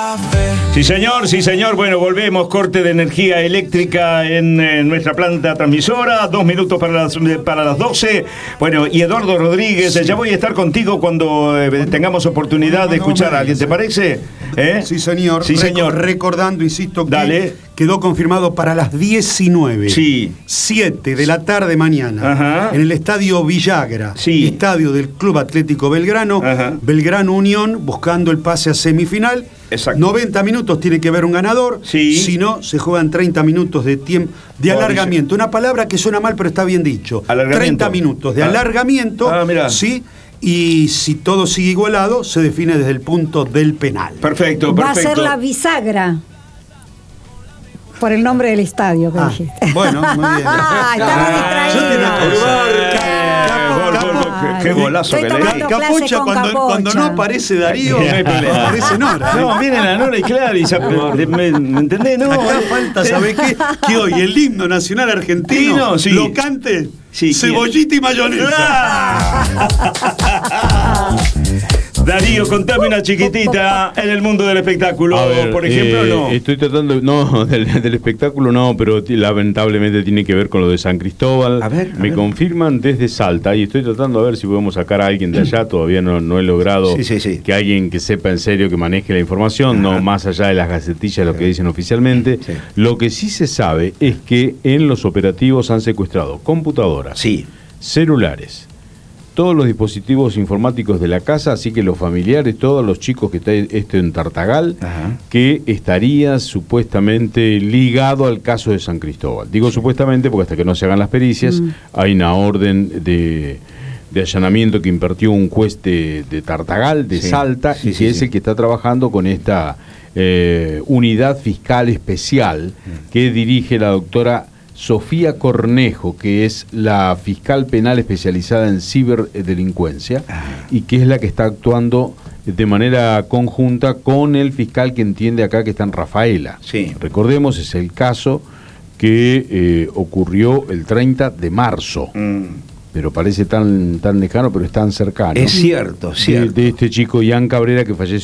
Sí señor, bueno, volvemos, corte de energía eléctrica en nuestra planta transmisora, 2 minutos para las 12, bueno, y Eduardo Rodríguez, ya voy a estar contigo cuando tengamos oportunidad de escuchar a alguien, ¿te parece? Sí señor, sí, señor. Recordando, insisto, que Dale. quedó confirmado para las 19, sí. 7 de la tarde mañana, ajá, en el Estadio Villagra, sí, estadio del Club Atlético Belgrano, ajá, Belgrano Unión, buscando el pase a semifinal. Exacto. 90 minutos tiene que haber un ganador, sí, si no, se juegan 30 minutos de tiempo de alargamiento. Una palabra que suena mal, pero está bien dicho. 30 minutos de alargamiento, sí. Y si todo sigue igualado, se define desde el punto del penal. Perfecto. Va a ser la bisagra. Por el nombre del estadio que dijiste. Bueno, muy bien. Estamos distraídos. Qué golazo que le di. Capucha, cuando no aparece Darío, aparece Nora. No, viene la Nora y Clarisa. ¿Me entendés? No. Acá falta, ¿sabés qué? Que hoy el himno nacional argentino lo cante Cebollita y Mayonesa. Darío, contame una chiquitita en el mundo del espectáculo, ver, por ejemplo, no. Estoy tratando, del espectáculo no, pero lamentablemente tiene que ver con lo de San Cristóbal. Me confirman desde Salta y estoy tratando a ver si podemos sacar a alguien de allá. Todavía no he logrado que alguien que sepa en serio, que maneje la información, no más allá de las gacetillas, lo que dicen oficialmente. Lo que sí se sabe es que en los operativos han secuestrado computadoras, celulares, todos los dispositivos informáticos de la casa, así que los familiares, todos los chicos que están en Tartagal, que estaría supuestamente ligado al caso de San Cristóbal. Digo supuestamente porque hasta que no se hagan las pericias, hay una orden de allanamiento que impartió un juez de Tartagal, de Salta, y que es el que está trabajando con esta unidad fiscal especial que dirige la doctora Sofía Cornejo, que es la fiscal penal especializada en ciberdelincuencia y que es la que está actuando de manera conjunta con el fiscal que entiende acá que está en Rafaela. Recordemos, es el caso que ocurrió el 30 de marzo. Pero parece tan lejano, pero es tan cercano. Es cierto, cierto. De este chico Ian Cabrera que falleció